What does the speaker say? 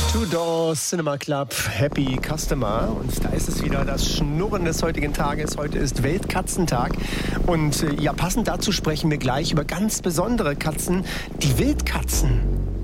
Two Doors Cinema Club, Happy Customer. Und da ist es wieder das Schnurren des heutigen Tages. Heute ist Weltkatzentag. Und ja, passend dazu sprechen wir gleich über ganz besondere Katzen, die Wildkatzen.